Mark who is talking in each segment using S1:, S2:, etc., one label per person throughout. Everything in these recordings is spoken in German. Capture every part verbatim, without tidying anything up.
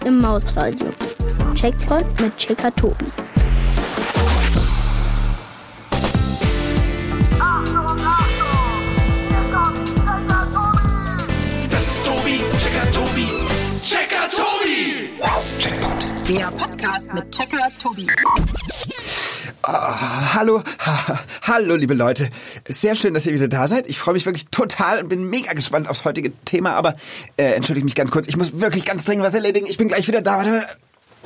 S1: im Mausradio. Checkpoint mit Checker Tobi.
S2: Das ist Tobi, Checker Tobi, Checker Tobi! Checkpoint.
S3: Der Podcast mit Checker Tobi.
S4: Ah, hallo, ha, hallo liebe Leute. Sehr schön, dass ihr wieder da seid. Ich freue mich wirklich total und bin mega gespannt aufs heutige Thema. Aber äh, entschuldigt mich ganz kurz, ich muss wirklich ganz dringend was erledigen. Ich bin gleich wieder da. Warte, warte.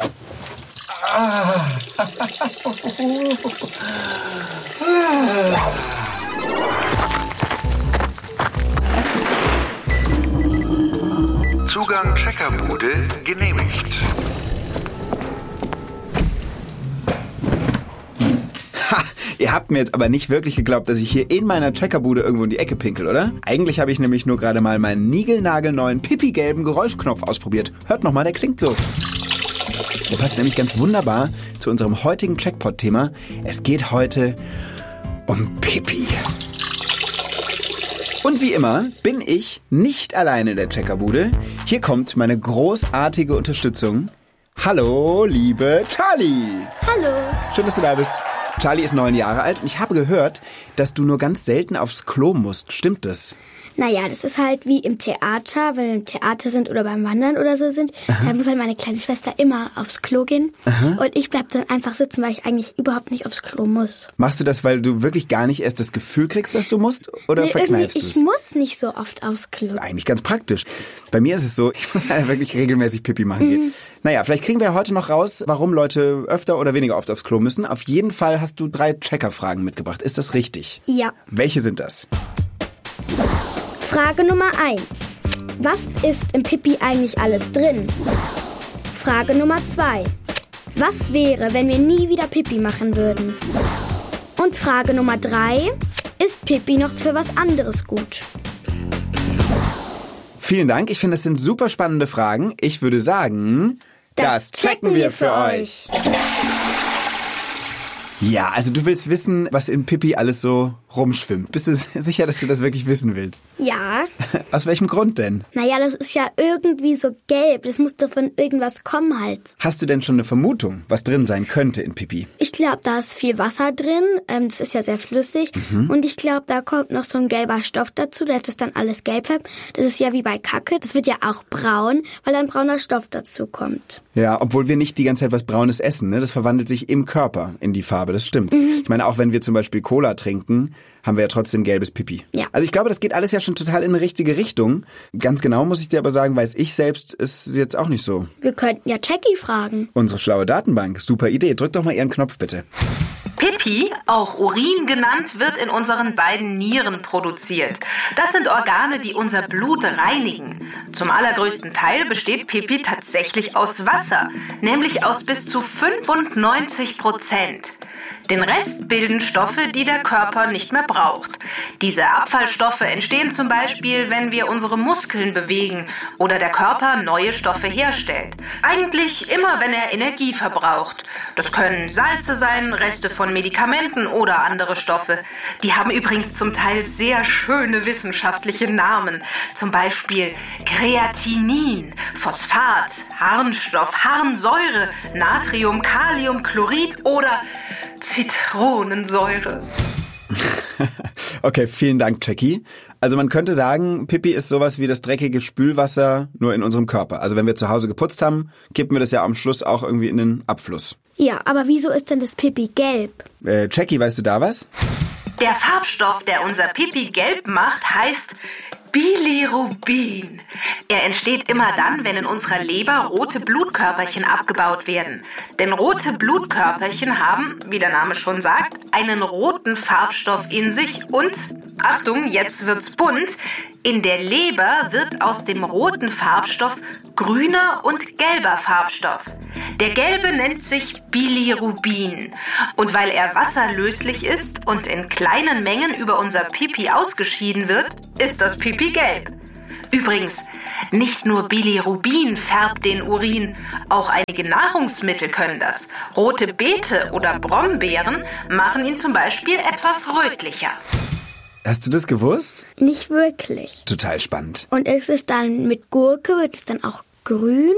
S4: Ah.
S5: Zugang Checkerbude genehmigt.
S4: Ha, ihr habt mir jetzt aber nicht wirklich geglaubt, dass ich hier in meiner Checkerbude irgendwo in die Ecke pinkel, oder? Eigentlich habe ich nämlich nur gerade mal meinen niegelnagelneuen pipi-gelben Geräuschknopf ausprobiert. Hört noch mal, der klingt so. Der passt nämlich ganz wunderbar zu unserem heutigen Checkpot-Thema. Es geht heute um Pipi. Und wie immer bin ich nicht alleine in der Checkerbude. Hier kommt meine großartige Unterstützung. Hallo, liebe Charlie.
S1: Hallo.
S4: Schön, dass du da bist. Charlie ist neun Jahre alt und ich habe gehört, dass du nur ganz selten aufs Klo musst. Stimmt das?
S1: Naja, das ist halt wie im Theater, wenn wir im Theater sind oder beim Wandern oder so sind, Aha. dann muss halt meine kleine Schwester immer aufs Klo gehen. Aha. Und ich bleib dann einfach sitzen, weil ich eigentlich überhaupt nicht aufs Klo muss.
S4: Machst du das, weil du wirklich gar nicht erst das Gefühl kriegst, dass du musst? Oder nee, verkneifst du es?
S1: Ich muss nicht so oft aufs Klo.
S4: Eigentlich ganz praktisch. Bei mir ist es so, ich muss halt wirklich regelmäßig Pipi machen gehen. Mhm. Naja, vielleicht kriegen wir heute noch raus, warum Leute öfter oder weniger oft aufs Klo müssen. Auf jeden Fall hast du drei Checker-Fragen mitgebracht. Ist das richtig?
S1: Ja.
S4: Welche sind das?
S1: Frage Nummer eins. Was ist im Pipi eigentlich alles drin? Frage Nummer zwei. Was wäre, wenn wir nie wieder Pipi machen würden? Und Frage Nummer drei. Ist Pipi noch für was anderes gut?
S4: Vielen Dank. Ich finde, das sind super spannende Fragen. Ich würde sagen, das, das checken wir für euch. Ja, also du willst wissen, was in Pipi alles so rumschwimmt. Bist du sicher, dass du das wirklich wissen willst?
S1: Ja.
S4: Aus welchem Grund denn?
S1: Naja, das ist ja irgendwie so gelb. Das muss doch von irgendwas kommen halt.
S4: Hast du denn schon eine Vermutung, was drin sein könnte in Pipi?
S1: Ich glaube, da ist viel Wasser drin. Ähm, das ist ja sehr flüssig. Mhm. Und ich glaube, da kommt noch so ein gelber Stoff dazu, der das dann alles gelb färbt. Das ist ja wie bei Kacke. Das wird ja auch braun, weil ein brauner Stoff dazu kommt.
S4: Ja, obwohl wir nicht die ganze Zeit was Braunes essen, ne? Das verwandelt sich im Körper in die Farbe, das stimmt. Mhm. Ich meine, auch wenn wir zum Beispiel Cola trinken, haben wir ja trotzdem gelbes Pipi.
S1: Ja.
S4: Also ich glaube, das geht alles ja schon total in eine richtige Richtung. Ganz genau muss ich dir aber sagen, weiß ich selbst, ist jetzt auch nicht so.
S1: Wir könnten ja Jackie fragen.
S4: Unsere schlaue Datenbank, super Idee. Drück doch mal ihren Knopf bitte.
S6: Pipi, auch Urin genannt, wird in unseren beiden Nieren produziert. Das sind Organe, die unser Blut reinigen. Zum allergrößten Teil besteht Pipi tatsächlich aus Wasser, nämlich aus bis zu fünfundneunzig Prozent. Den Rest bilden Stoffe, die der Körper nicht mehr braucht. Diese Abfallstoffe entstehen zum Beispiel, wenn wir unsere Muskeln bewegen oder der Körper neue Stoffe herstellt. Eigentlich immer, wenn er Energie verbraucht. Das können Salze sein, Reste von Medikamenten oder andere Stoffe. Die haben übrigens zum Teil sehr schöne wissenschaftliche Namen. Zum Beispiel Kreatinin, Phosphat, Harnstoff, Harnsäure, Natrium, Kalium, Chlorid oder Zitronensäure.
S4: Okay, vielen Dank, Jackie. Also man könnte sagen, Pipi ist sowas wie das dreckige Spülwasser nur in unserem Körper. Also wenn wir zu Hause geputzt haben, kippen wir das ja am Schluss auch irgendwie in den Abfluss.
S1: Ja, aber wieso ist denn das Pipi gelb?
S4: Äh, Jackie, weißt du da was?
S6: Der Farbstoff, der unser Pipi gelb macht, heißt Bilirubin. Er entsteht immer dann, wenn in unserer Leber rote Blutkörperchen abgebaut werden. Denn rote Blutkörperchen haben, wie der Name schon sagt, einen roten Farbstoff in sich und, Achtung, jetzt wird's bunt, in der Leber wird aus dem roten Farbstoff grüner und gelber Farbstoff. Der gelbe nennt sich Bilirubin. Und weil er wasserlöslich ist und in kleinen Mengen über unser Pipi ausgeschieden wird, ist das Pipi gelb. Übrigens, nicht nur Bilirubin färbt den Urin, auch einige Nahrungsmittel können das. Rote Beete oder Brombeeren machen ihn zum Beispiel etwas rötlicher.
S4: Hast du das gewusst?
S1: Nicht wirklich.
S4: Total spannend.
S1: Und ist es dann mit Gurke, wird es dann auch grün?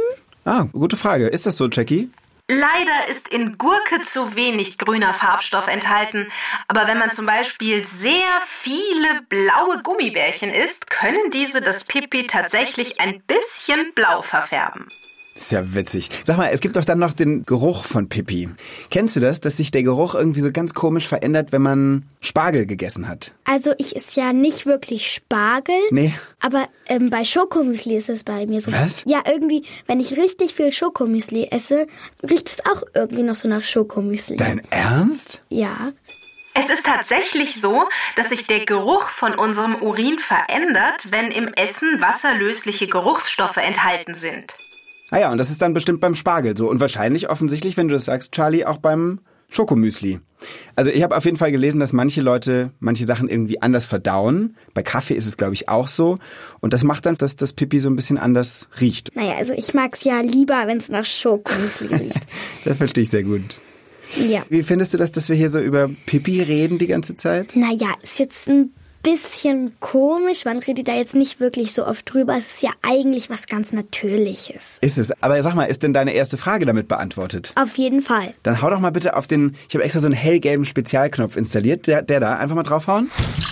S4: Ah, gute Frage. Ist das so, Jackie?
S6: Leider ist in Gurke zu wenig grüner Farbstoff enthalten. Aber wenn man zum Beispiel sehr viele blaue Gummibärchen isst, können diese das Pipi tatsächlich ein bisschen blau verfärben.
S4: Ist ja witzig. Sag mal, es gibt doch dann noch den Geruch von Pipi. Kennst du das, dass sich der Geruch irgendwie so ganz komisch verändert, wenn man Spargel gegessen hat?
S1: Also ich esse ja nicht wirklich Spargel.
S4: Nee.
S1: Aber ähm, bei Schokomüsli ist es bei mir so.
S4: Was?
S1: Ja, irgendwie, wenn ich richtig viel Schokomüsli esse, riecht es auch irgendwie noch so nach Schokomüsli.
S4: Dein Ernst?
S1: Ja.
S6: Es ist tatsächlich so, dass sich der Geruch von unserem Urin verändert, wenn im Essen wasserlösliche Geruchsstoffe enthalten sind.
S4: Ah ja, und das ist dann bestimmt beim Spargel so. Und wahrscheinlich offensichtlich, wenn du das sagst, Charlie, auch beim Schokomüsli. Also ich habe auf jeden Fall gelesen, dass manche Leute manche Sachen irgendwie anders verdauen. Bei Kaffee ist es, glaube ich, auch so. Und das macht dann, dass das Pipi so ein bisschen anders riecht.
S1: Naja, also ich mag's ja lieber, wenn es nach Schokomüsli riecht.
S4: Das verstehe ich sehr gut.
S1: Ja.
S4: Wie findest du das, dass wir hier so über Pipi reden die ganze Zeit?
S1: Naja, ist jetzt ein bisschen komisch. Man redet da jetzt nicht wirklich so oft drüber. Es ist ja eigentlich was ganz Natürliches.
S4: Ist es. Aber sag mal, ist denn deine erste Frage damit beantwortet?
S1: Auf jeden Fall.
S4: Dann hau doch mal bitte auf den, ich habe extra so einen hellgelben Spezialknopf installiert. Der, der da, einfach mal draufhauen.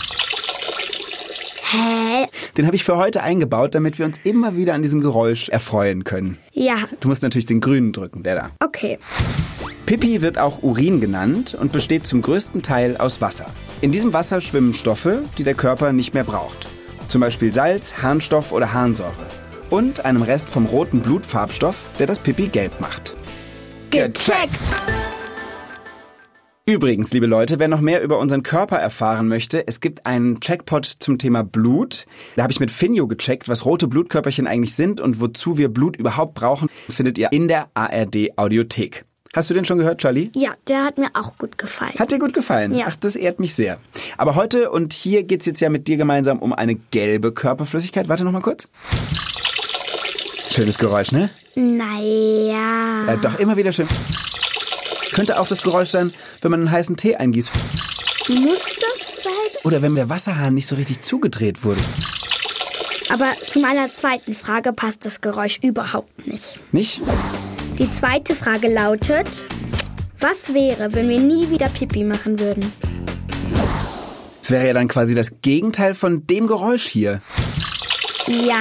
S1: Hä?
S4: Den habe ich für heute eingebaut, damit wir uns immer wieder an diesem Geräusch erfreuen können.
S1: Ja.
S4: Du musst natürlich den grünen drücken, der da.
S1: Okay.
S4: Pipi wird auch Urin genannt und besteht zum größten Teil aus Wasser. In diesem Wasser schwimmen Stoffe, die der Körper nicht mehr braucht. Zum Beispiel Salz, Harnstoff oder Harnsäure. Und einem Rest vom roten Blutfarbstoff, der das Pipi gelb macht.
S1: Gecheckt!
S4: Übrigens, liebe Leute, wer noch mehr über unseren Körper erfahren möchte, es gibt einen Checkpot zum Thema Blut. Da habe ich mit Finjo gecheckt, was rote Blutkörperchen eigentlich sind und wozu wir Blut überhaupt brauchen, findet ihr in der A R D Audiothek. Hast du den schon gehört, Charlie?
S1: Ja, der hat mir auch gut gefallen.
S4: Hat dir gut gefallen?
S1: Ja.
S4: Ach, das ehrt mich sehr. Aber heute und hier geht's jetzt ja mit dir gemeinsam um eine gelbe Körperflüssigkeit. Warte noch mal kurz. Schönes Geräusch, ne?
S1: Naja.
S4: Ja, doch, immer wieder schön. Könnte auch das Geräusch sein, wenn man einen heißen Tee eingießt.
S1: Muss das sein?
S4: Oder wenn der Wasserhahn nicht so richtig zugedreht wurde.
S1: Aber zu meiner zweiten Frage passt das Geräusch überhaupt nicht.
S4: Nicht?
S1: Die zweite Frage lautet, was wäre, wenn wir nie wieder Pipi machen würden?
S4: Das wäre ja dann quasi das Gegenteil von dem Geräusch hier.
S1: Ja.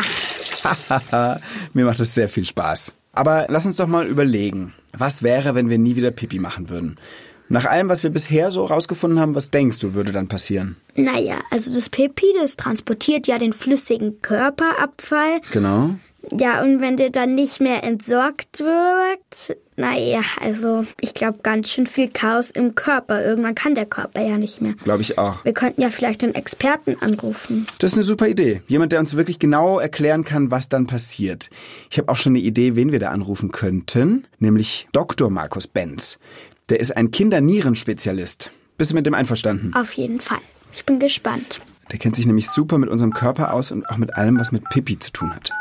S4: Mir macht es sehr viel Spaß. Aber lass uns doch mal überlegen, was wäre, wenn wir nie wieder Pipi machen würden? Nach allem, was wir bisher so rausgefunden haben, was denkst du, würde dann passieren?
S1: Naja, also das Pipi, das transportiert ja den flüssigen Körperabfall.
S4: Genau.
S1: Ja, und wenn der dann nicht mehr entsorgt wird, naja, also ich glaube ganz schön viel Chaos im Körper. Irgendwann kann der Körper ja nicht mehr.
S4: Glaube ich auch.
S1: Wir könnten ja vielleicht einen Experten anrufen.
S4: Das ist eine super Idee. Jemand, der uns wirklich genau erklären kann, was dann passiert. Ich habe auch schon eine Idee, wen wir da anrufen könnten, nämlich Doktor Markus Benz. Der ist ein Kindernierenspezialist. Bist du mit dem einverstanden?
S1: Auf jeden Fall. Ich bin gespannt.
S4: Der kennt sich nämlich super mit unserem Körper aus und auch mit allem, was mit Pipi zu tun hat.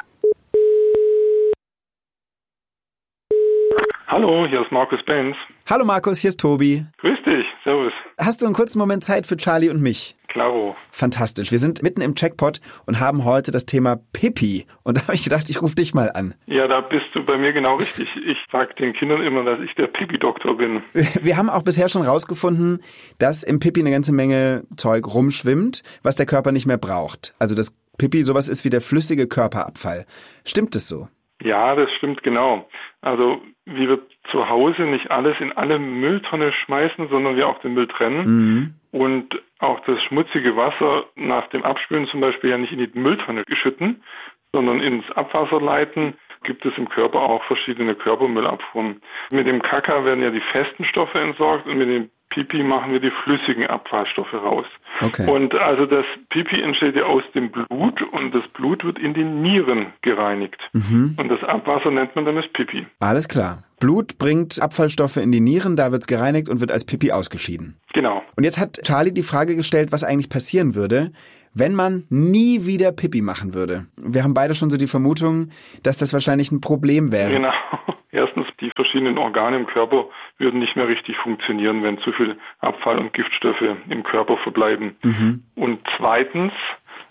S7: Hallo, hier ist Markus Benz.
S4: Hallo Markus, hier ist Tobi.
S7: Grüß dich, servus.
S4: Hast du einen kurzen Moment Zeit für Charlie und mich?
S7: Klaro.
S4: Fantastisch, wir sind mitten im Checkpot und haben heute das Thema Pipi. Und da habe ich gedacht, ich rufe dich mal an.
S7: Ja, da bist du bei mir genau richtig. Ich sage den Kindern immer, dass ich der Pipi-Doktor bin.
S4: Wir haben auch bisher schon rausgefunden, dass im Pipi eine ganze Menge Zeug rumschwimmt, was der Körper nicht mehr braucht. Also das Pipi sowas ist wie der flüssige Körperabfall. Stimmt es so?
S7: Ja, das stimmt genau. Also wie wir zu Hause nicht alles in alle Mülltonne schmeißen, sondern wir auch den Müll trennen mhm. und auch das schmutzige Wasser nach dem Abspülen zum Beispiel ja nicht in die Mülltonne schütten, sondern ins Abwasser leiten, gibt es im Körper auch verschiedene Körpermüllabfuhren. Mit dem Kaka werden ja die festen Stoffe entsorgt und mit dem Pipi machen wir die flüssigen Abfallstoffe raus.
S4: Okay.
S7: Und also das Pipi entsteht ja aus dem Blut und das Blut wird in den Nieren gereinigt. Mhm. Und das Abwasser nennt man dann das Pipi.
S4: Alles klar. Blut bringt Abfallstoffe in die Nieren, da wird's gereinigt und wird als Pipi ausgeschieden.
S7: Genau.
S4: Und jetzt hat Charlie die Frage gestellt, was eigentlich passieren würde, wenn man nie wieder Pipi machen würde. Wir haben beide schon so die Vermutung, dass das wahrscheinlich ein Problem wäre.
S7: Genau. Erstens, die verschiedenen Organe im Körper würden nicht mehr richtig funktionieren, wenn zu viel Abfall und Giftstoffe im Körper verbleiben. Mhm. Und zweitens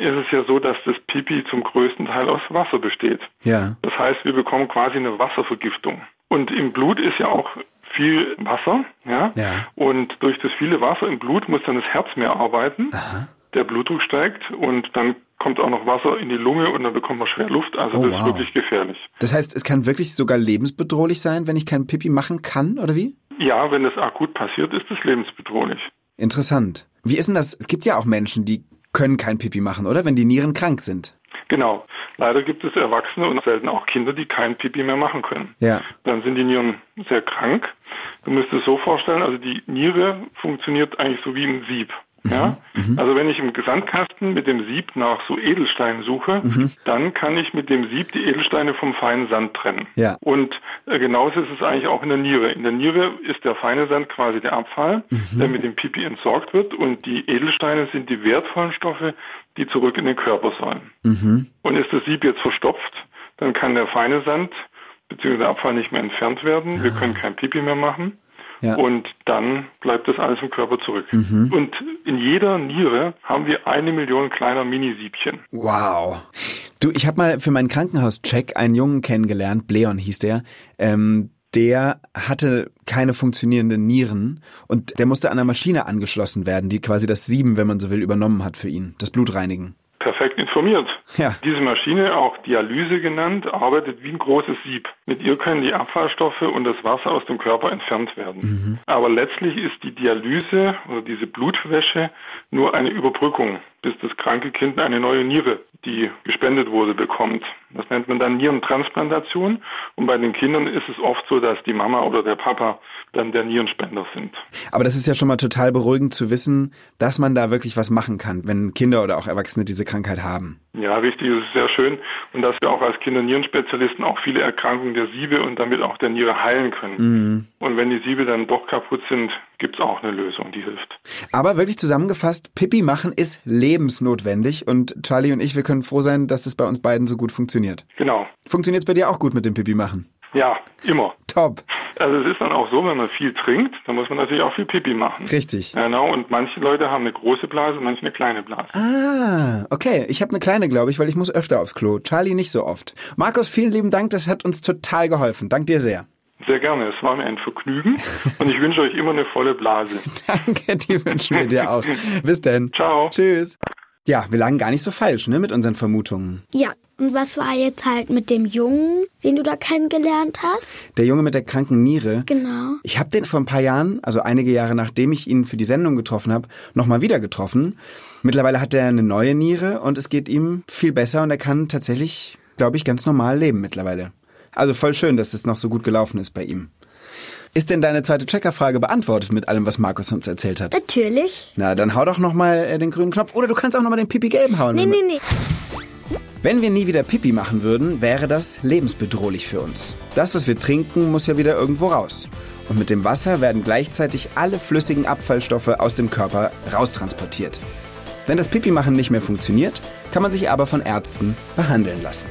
S7: ist es ja so, dass das Pipi zum größten Teil aus Wasser besteht.
S4: Ja.
S7: Das heißt, wir bekommen quasi eine Wasservergiftung. Und im Blut ist ja auch viel Wasser, ja.
S4: Ja.
S7: Und durch das viele Wasser im Blut muss dann das Herz mehr arbeiten.
S4: Aha.
S7: Der Blutdruck steigt und dann kommt auch noch Wasser in die Lunge und dann bekommt man schwer Luft. Also
S4: Oh,
S7: das ist
S4: wow.
S7: wirklich gefährlich.
S4: Das heißt, es kann wirklich sogar lebensbedrohlich sein, wenn ich kein Pipi machen kann, oder wie?
S7: Ja, wenn das akut passiert, ist es lebensbedrohlich.
S4: Interessant. Wie ist denn das? Es gibt ja auch Menschen, die können kein Pipi machen, oder? Wenn die Nieren krank sind.
S7: Genau. Leider gibt es Erwachsene und selten auch Kinder, die kein Pipi mehr machen können.
S4: Ja.
S7: Dann sind die Nieren sehr krank. Du musst es so vorstellen, also die Niere funktioniert eigentlich so wie ein Sieb. Ja, mhm. Also wenn ich im Sandkasten mit dem Sieb nach so Edelsteinen suche, mhm. dann kann ich mit dem Sieb die Edelsteine vom feinen Sand trennen.
S4: Ja.
S7: Und äh, genauso ist es eigentlich auch in der Niere. In der Niere ist der feine Sand quasi der Abfall, mhm. der mit dem Pipi entsorgt wird, und die Edelsteine sind die wertvollen Stoffe, die zurück in den Körper sollen. Mhm. Und ist das Sieb jetzt verstopft, dann kann der feine Sand bzw. der Abfall nicht mehr entfernt werden. Ah. Wir können kein Pipi mehr machen. Ja. Und dann bleibt das alles im Körper zurück. Mhm. Und in jeder Niere haben wir eine Million kleiner Minisiebchen.
S4: Wow. Du, ich habe mal für meinen Krankenhauscheck einen Jungen kennengelernt, Bleon hieß der, ähm, der hatte keine funktionierenden Nieren und der musste an einer Maschine angeschlossen werden, die quasi das Sieben, wenn man so will, übernommen hat für ihn, das Blutreinigen.
S7: Perfekt informiert.
S4: Ja.
S7: Diese Maschine, auch Dialyse genannt, arbeitet wie ein großes Sieb. Mit ihr können die Abfallstoffe und das Wasser aus dem Körper entfernt werden. Mhm. Aber letztlich ist die Dialyse oder diese Blutwäsche nur eine Überbrückung, bis das kranke Kind eine neue Niere, die gespendet wurde, bekommt. Das nennt man dann Nierentransplantation. Und bei den Kindern ist es oft so, dass die Mama oder der Papa dann der Nierenspender sind.
S4: Aber das ist ja schon mal total beruhigend zu wissen, dass man da wirklich was machen kann, wenn Kinder oder auch Erwachsene diese Krankheit haben.
S7: Ja, richtig, das ist sehr schön. Und dass wir auch als Kinder-Nierenspezialisten auch viele Erkrankungen der Siebe und damit auch der Niere heilen können. Mhm. Und wenn die Siebe dann doch kaputt sind, gibt's auch eine Lösung, die hilft.
S4: Aber wirklich zusammengefasst, Pipi machen ist lebensnotwendig und Charlie und ich, wir können froh sein, dass das bei uns beiden so gut funktioniert.
S7: Genau.
S4: Funktioniert's bei dir auch gut mit dem Pipi machen?
S7: Ja, immer.
S4: Top.
S7: Also es ist dann auch so, wenn man viel trinkt, dann muss man natürlich auch viel Pipi machen.
S4: Richtig.
S7: Genau, und manche Leute haben eine große Blase, manche eine kleine Blase.
S4: Ah, okay. Ich habe eine kleine, glaube ich, weil ich muss öfter aufs Klo. Charlie nicht so oft. Markus, vielen lieben Dank, das hat uns total geholfen. Dank dir sehr.
S7: Sehr gerne, es war mir ein Vergnügen und ich wünsche euch immer eine volle Blase.
S4: Danke, die wünschen wir dir auch. Bis denn.
S7: Ciao.
S4: Tschüss. Ja, wir lagen gar nicht so falsch, ne, mit unseren Vermutungen.
S1: Ja, und was war jetzt halt mit dem Jungen, den du da kennengelernt hast?
S4: Der Junge mit der kranken Niere?
S1: Genau.
S4: Ich habe den vor ein paar Jahren, also einige Jahre nachdem ich ihn für die Sendung getroffen habe, nochmal wieder getroffen. Mittlerweile hat er eine neue Niere und es geht ihm viel besser und er kann tatsächlich, glaube ich, ganz normal leben mittlerweile. Also voll schön, dass das noch so gut gelaufen ist bei ihm. Ist denn deine zweite Checkerfrage beantwortet mit allem, was Markus uns erzählt hat?
S1: Natürlich.
S4: Na, dann hau doch nochmal den grünen Knopf. Oder du kannst auch nochmal den Pipi-gelben hauen.
S1: Nee, nee, nee.
S4: Wenn wir nie wieder Pipi machen würden, wäre das lebensbedrohlich für uns. Das, was wir trinken, muss ja wieder irgendwo raus. Und mit dem Wasser werden gleichzeitig alle flüssigen Abfallstoffe aus dem Körper raustransportiert. Wenn das Pipi-Machen nicht mehr funktioniert, kann man sich aber von Ärzten behandeln lassen.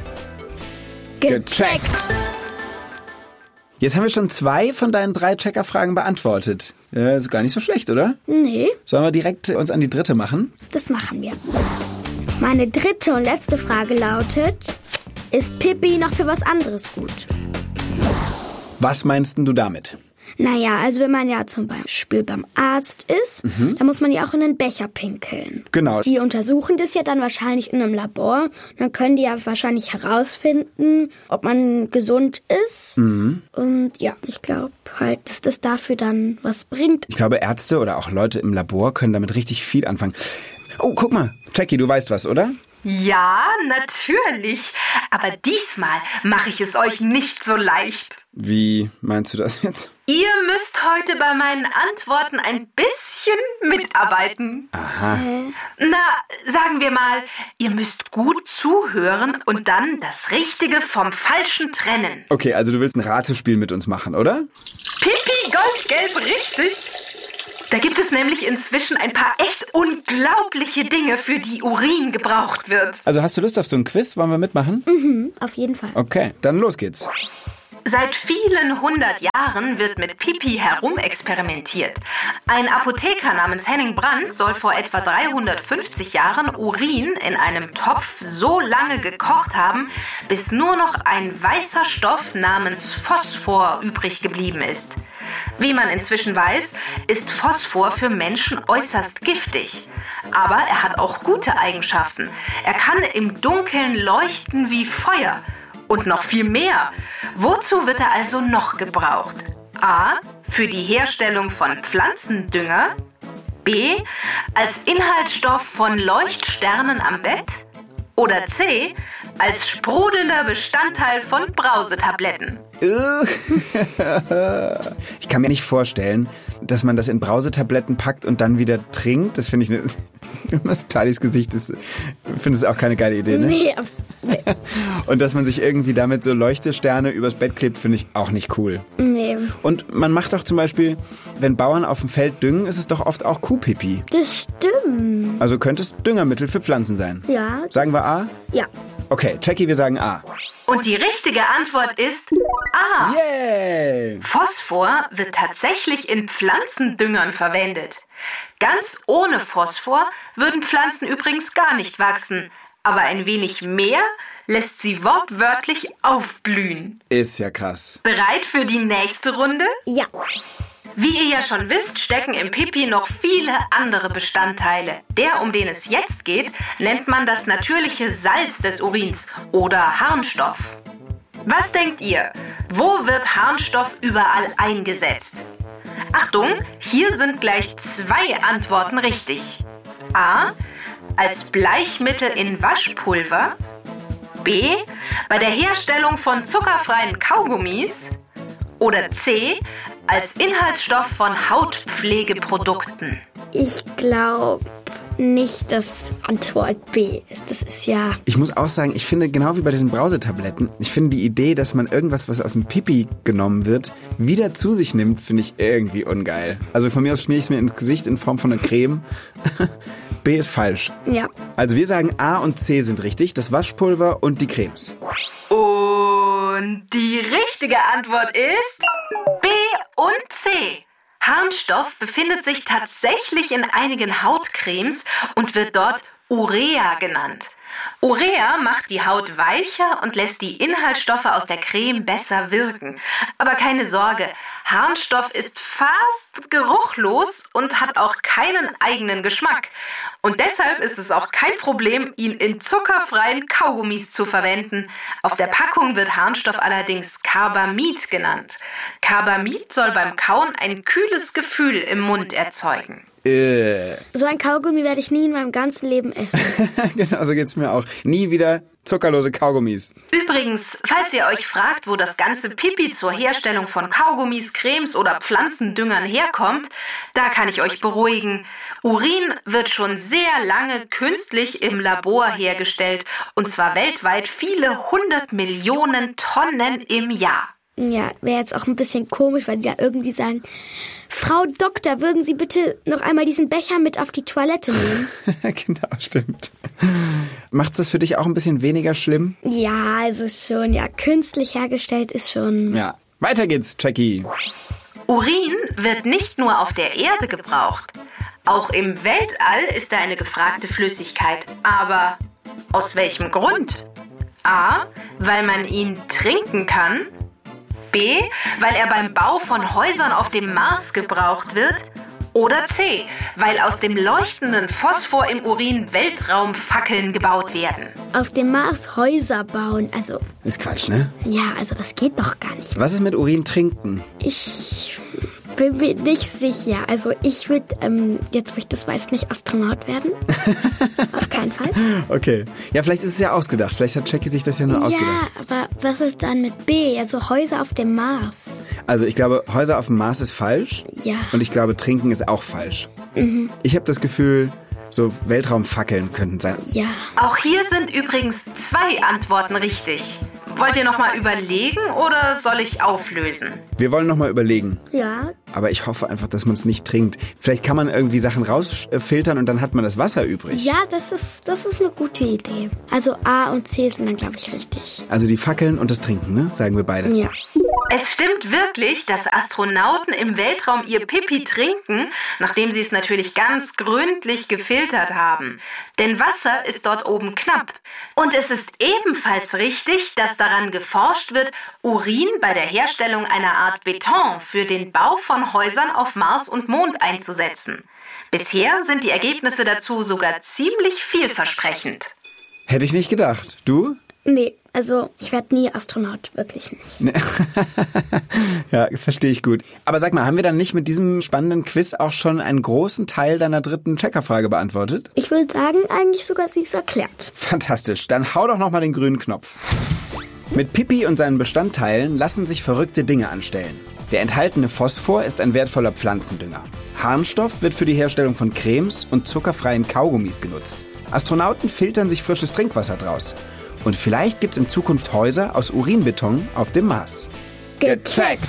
S1: Gecheckt!
S4: Jetzt haben wir schon zwei von deinen drei Checker-Fragen beantwortet. Äh, ist gar nicht so schlecht, oder?
S1: Nee.
S4: Sollen wir direkt uns an die dritte machen?
S1: Das machen wir. Meine dritte und letzte Frage lautet, ist Pipi noch für was anderes gut?
S4: Was meinst denn du damit?
S1: Naja, also wenn man ja zum Beispiel beim Arzt ist, mhm. dann muss man ja auch in den Becher pinkeln.
S4: Genau.
S1: Die untersuchen das ja dann wahrscheinlich in einem Labor. Dann können die ja wahrscheinlich herausfinden, ob man gesund ist. Mhm. Und ja, ich glaube halt, dass das dafür dann was bringt.
S4: Ich glaube, Ärzte oder auch Leute im Labor können damit richtig viel anfangen. Oh, guck mal. Jackie, du weißt was, oder?
S6: Ja, natürlich. Aber diesmal mache ich es euch nicht so leicht.
S4: Wie meinst du das jetzt?
S6: Ihr müsst heute bei meinen Antworten ein bisschen mitarbeiten.
S4: Aha.
S6: Na, sagen wir mal, ihr müsst gut zuhören und dann das Richtige vom Falschen trennen.
S4: Okay, also du willst ein Ratespiel mit uns machen, oder?
S6: Pipi Goldgelb, richtig. Da gibt es nämlich inzwischen ein paar echt unglaubliche Dinge, für die Urin gebraucht wird.
S4: Also hast du Lust auf so ein Quiz? Wollen wir mitmachen?
S1: Mhm, auf jeden Fall.
S4: Okay, dann los geht's.
S6: Seit vielen hundert Jahren wird mit Pipi herumexperimentiert. Ein Apotheker namens Henning Brandt soll vor etwa dreihundertfünfzig Jahren Urin in einem Topf so lange gekocht haben, bis nur noch ein weißer Stoff namens Phosphor übrig geblieben ist. Wie man inzwischen weiß, ist Phosphor für Menschen äußerst giftig. Aber er hat auch gute Eigenschaften. Er kann im Dunkeln leuchten wie Feuer. Und noch viel mehr. Wozu wird er also noch gebraucht? A. Für die Herstellung von Pflanzendünger. B. Als Inhaltsstoff von Leuchtsternen am Bett. Oder C. Als sprudelnder Bestandteil von Brausetabletten.
S4: Ich kann mir nicht vorstellen, dass man das in Brausetabletten packt und dann wieder trinkt. Das finde ich eine... Was Talis Gesicht ist, finde es auch keine geile Idee, ne?
S1: Nee, nee.
S4: Und dass man sich irgendwie damit so Leuchtesterne übers Bett klebt, finde ich auch nicht cool.
S1: Nee.
S4: Und man macht doch zum Beispiel, wenn Bauern auf dem Feld düngen, ist es doch oft auch Kuhpipi.
S1: Das stimmt.
S4: Also könnte es Düngermittel für Pflanzen sein.
S1: Ja.
S4: Sagen wir A?
S1: Ja.
S4: Okay, Jackie, wir sagen A.
S6: Und die richtige Antwort ist A.
S4: Yay!
S6: Phosphor wird tatsächlich in Pflanzendüngern verwendet. Ganz ohne Phosphor würden Pflanzen übrigens gar nicht wachsen. Aber ein wenig mehr lässt sie wortwörtlich aufblühen.
S4: Ist ja krass.
S6: Bereit für die nächste Runde?
S1: Ja.
S6: Wie ihr ja schon wisst, stecken im Pipi noch viele andere Bestandteile. Der, um den es jetzt geht, nennt man das natürliche Salz des Urins oder Harnstoff. Was denkt ihr? Wo wird Harnstoff überall eingesetzt? Achtung, hier sind gleich zwei Antworten richtig. A. Als Bleichmittel in Waschpulver. B. Bei der Herstellung von zuckerfreien Kaugummis. Oder C. Als Inhaltsstoff von Hautpflegeprodukten.
S1: Ich glaube nicht, dass Antwort B ist. Das ist ja...
S4: Ich muss auch sagen, ich finde, genau wie bei diesen Brausetabletten, ich finde die Idee, dass man irgendwas, was aus dem Pipi genommen wird, wieder zu sich nimmt, finde ich irgendwie ungeil. Also von mir aus schmiere ich es mir ins Gesicht in Form von einer Creme. B ist falsch.
S1: Ja.
S4: Also wir sagen A und C sind richtig, das Waschpulver und die Cremes.
S6: Und die richtige Antwort ist B und C. Harnstoff befindet sich tatsächlich in einigen Hautcremes und wird dort Urea genannt. Urea macht die Haut weicher und lässt die Inhaltsstoffe aus der Creme besser wirken. Aber keine Sorge, Harnstoff ist fast geruchlos und hat auch keinen eigenen Geschmack. Und deshalb ist es auch kein Problem, ihn in zuckerfreien Kaugummis zu verwenden. Auf der Packung wird Harnstoff allerdings Carbamid genannt. Carbamid soll beim Kauen ein kühles Gefühl im Mund erzeugen.
S4: Äh.
S1: So ein Kaugummi werde ich nie in meinem ganzen Leben essen.
S4: Genau, so geht's mir auch. Nie wieder zuckerlose Kaugummis.
S6: Übrigens, falls ihr euch fragt, wo das ganze Pipi zur Herstellung von Kaugummis, Cremes oder Pflanzendüngern herkommt, da kann ich euch beruhigen. Urin wird schon sehr lange künstlich im Labor hergestellt, und zwar weltweit viele hundert Millionen Tonnen im Jahr.
S1: Ja, wäre jetzt auch ein bisschen komisch, weil die da irgendwie sagen, Frau Doktor, würden Sie bitte noch einmal diesen Becher mit auf die Toilette nehmen?
S4: Genau, stimmt. Macht's das für dich auch ein bisschen weniger schlimm?
S1: Ja, also schon, ja, künstlich hergestellt ist schon...
S4: Ja, weiter geht's, Jackie.
S6: Urin wird nicht nur auf der Erde gebraucht. Auch im Weltall ist er eine gefragte Flüssigkeit. Aber aus welchem Grund? A, weil man ihn trinken kann. B, weil er beim Bau von Häusern auf dem Mars gebraucht wird. Oder C, weil aus dem leuchtenden Phosphor im Urin Weltraumfackeln gebaut werden.
S1: Auf dem Mars Häuser bauen, also...
S4: Ist Quatsch, ne?
S1: Ja, also das geht doch gar nicht.
S4: Was ist mit Urin trinken?
S1: Ich bin mir nicht sicher. Also ich würde, ähm, jetzt wo ich das weiß, nicht Astronaut werden. Auf keinen Fall.
S4: Okay. Ja, vielleicht ist es ja ausgedacht. Vielleicht hat Jackie sich das ja nur
S1: ja,
S4: ausgedacht.
S1: Ja, aber was ist dann mit B? Also Häuser auf dem Mars.
S4: Also ich glaube, Häuser auf dem Mars ist falsch.
S1: Ja.
S4: Und ich glaube, trinken ist auch falsch. Mhm. Ich habe das Gefühl, so Weltraumfackeln könnten sein.
S1: Ja.
S6: Auch hier sind übrigens zwei Antworten richtig. Wollt ihr nochmal überlegen oder soll ich auflösen?
S4: Wir wollen nochmal überlegen.
S1: Ja.
S4: Aber ich hoffe einfach, dass man es nicht trinkt. Vielleicht kann man irgendwie Sachen rausfiltern und dann hat man das Wasser übrig.
S1: Ja, das ist, das ist eine gute Idee. Also A und C sind dann, glaube ich, richtig.
S4: Also die Fackeln und das Trinken, ne? Sagen wir beide.
S1: Ja.
S6: Es stimmt wirklich, dass Astronauten im Weltraum ihr Pipi trinken, nachdem sie es natürlich ganz gründlich gefiltert haben. Denn Wasser ist dort oben knapp. Und es ist ebenfalls richtig, dass daran geforscht wird, Urin bei der Herstellung einer Art Beton für den Bau von Häusern auf Mars und Mond einzusetzen. Bisher sind die Ergebnisse dazu sogar ziemlich vielversprechend.
S4: Hätte ich nicht gedacht. Du?
S1: Nee, also ich werde nie Astronaut, wirklich nicht.
S4: Ja, verstehe ich gut. Aber sag mal, haben wir dann nicht mit diesem spannenden Quiz auch schon einen großen Teil deiner dritten Checkerfrage beantwortet?
S1: Ich würde sagen, eigentlich sogar sie ist erklärt.
S4: Fantastisch, dann hau doch nochmal den grünen Knopf. Mit Pipi und seinen Bestandteilen lassen sich verrückte Dinge anstellen. Der enthaltene Phosphor ist ein wertvoller Pflanzendünger. Harnstoff wird für die Herstellung von Cremes und zuckerfreien Kaugummis genutzt. Astronauten filtern sich frisches Trinkwasser draus. Und vielleicht gibt's in Zukunft Häuser aus Urinbeton auf dem Mars.
S1: Gecheckt!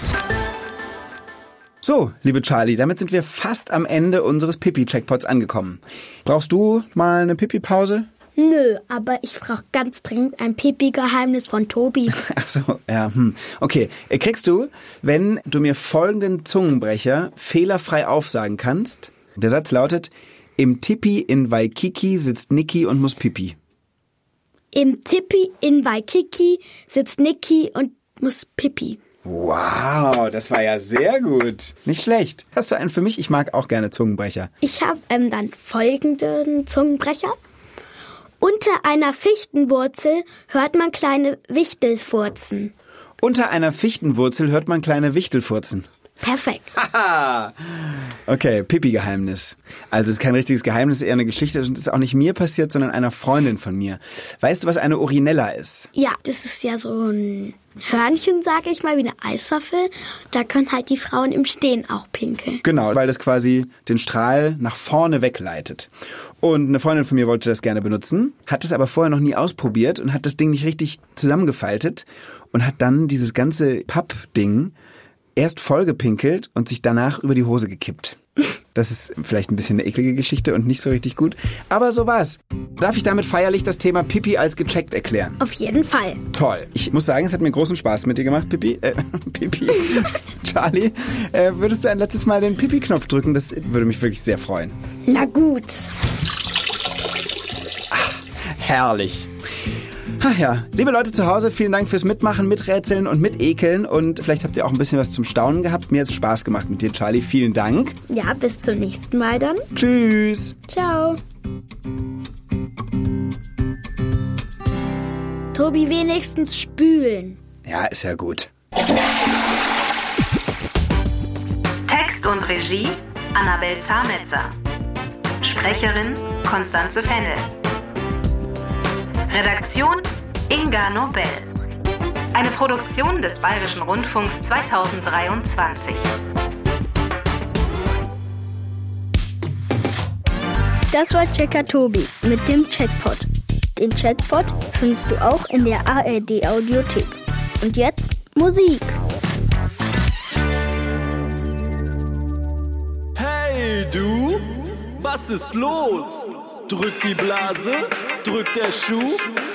S4: So, liebe Charlie, damit sind wir fast am Ende unseres Pipi-Checkpots angekommen. Brauchst du mal eine Pipi-Pause?
S1: Nö, aber ich brauche ganz dringend ein Pipi-Geheimnis von Tobi.
S4: Ach so, ja, hm. Okay, kriegst du, wenn du mir folgenden Zungenbrecher fehlerfrei aufsagen kannst. Der Satz lautet, im Tipi in Waikiki sitzt Niki und muss Pipi.
S1: Im Tipi in Waikiki sitzt Niki und muss Pipi.
S4: Wow, das war ja sehr gut. Nicht schlecht. Hast du einen für mich? Ich mag auch gerne Zungenbrecher.
S1: Ich habe ähm, dann folgenden Zungenbrecher. Unter einer Fichtenwurzel hört man kleine Wichtelfurzen.
S4: Unter einer Fichtenwurzel hört man kleine Wichtelfurzen.
S1: Perfekt.
S4: Haha. Okay, Pipi-Geheimnis. Also es ist kein richtiges Geheimnis, eher eine Geschichte. Das ist auch nicht mir passiert, sondern einer Freundin von mir. Weißt du, was eine Urinella ist?
S1: Ja, das ist ja so ein Hörnchen, sage ich mal, wie eine Eiswaffel. Da können halt die Frauen im Stehen auch pinkeln.
S4: Genau, weil das quasi den Strahl nach vorne wegleitet. Und eine Freundin von mir wollte das gerne benutzen, hat es aber vorher noch nie ausprobiert und hat das Ding nicht richtig zusammengefaltet und hat dann dieses ganze Pappding erst vollgepinkelt und sich danach über die Hose gekippt. Das ist vielleicht ein bisschen eine eklige Geschichte und nicht so richtig gut. Aber so war's. Darf ich damit feierlich das Thema Pipi als gecheckt erklären?
S1: Auf jeden Fall.
S4: Toll. Ich muss sagen, es hat mir großen Spaß mit dir gemacht, Pipi. Äh, Pipi. Charlie, äh, würdest du ein letztes Mal den Pipi-Knopf drücken? Das würde mich wirklich sehr freuen.
S1: Na gut.
S4: Ach, herrlich. Ach ja, liebe Leute zu Hause, vielen Dank fürs Mitmachen, Miträtseln und Mitekeln. Und vielleicht habt ihr auch ein bisschen was zum Staunen gehabt. Mir hat es Spaß gemacht mit dir, Charlie. Vielen Dank.
S1: Ja, bis zum nächsten Mal dann.
S4: Tschüss.
S1: Ciao. Tobi, wenigstens spülen.
S4: Ja, ist ja gut.
S6: Text und Regie Annabel Zametzer. Sprecherin Konstanze Fennel. Redaktion Inga Nobel. Eine Produktion des Bayerischen Rundfunks zweitausenddreiundzwanzig.
S1: Das war Checker Tobi mit dem Checkpot. Den Checkpot findest du auch in der A R D Audiothek. Und jetzt Musik.
S8: Hey du, was ist los? Drückt die Blase? Drückt der Schuh?